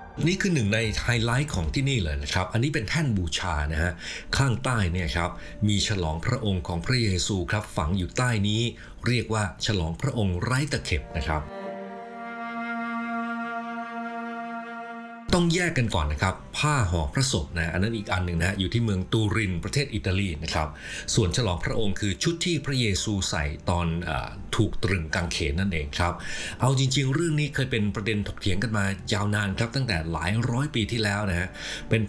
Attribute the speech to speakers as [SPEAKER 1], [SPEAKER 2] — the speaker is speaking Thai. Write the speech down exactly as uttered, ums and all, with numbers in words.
[SPEAKER 1] นี่คือหนึ่งในไฮไลท์ของที่นี่เลยนะครับอันนี้เป็นแท่นบูชานะฮะข้างใต้เนี่ยครับมีฉลองพระองค์ของพระเยซูครับฝังอยู่ใต้นี้เรียกว่าฉลองพระองค์ไร้ตะเข็บนะครับต้องแยกกันก่อนนะครับผ้าห่อพระศพนะอันนั้นอีกอันหนึ่งนะอยู่ที่เมืองตูรินประเทศอิตาลีนะครับส่วนฉลองพระองค์คือชุดที่พระเยซูใส่ตอนอถูกตรึงกางเขนนั่นเองครับเอาจริงๆเรื่องนี้เคยเป็นประเด็นถกเถียงกันมายาวนานครับตั้งแต่หลายร้อยปีที่แล้วนะฮะเป็น